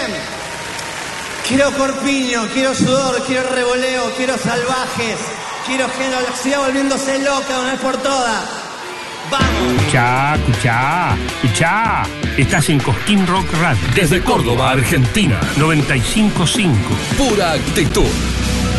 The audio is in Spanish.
bien. Quiero corpiño, quiero sudor, quiero revoleo, quiero salvajes, quiero que la siga volviéndose loca de una vez por todas. ¡Vamos! Escuchá. Estás en Cosquín Rock Radio. Desde Córdoba, Argentina. 95.5. Pura actitud.